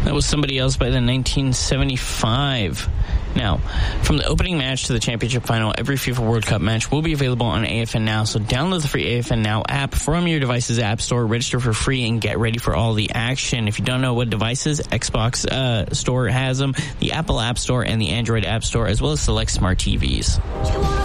That was somebody else by the 1975. Now, from the opening match to the championship final, every FIFA World Cup match will be available on AFN Now. So download the free AFN Now app from your device's app store, register for free, and get ready for all the action. If you don't know what devices, Xbox Store has them, the Apple App Store, and the Android App Store, as well as select smart TVs.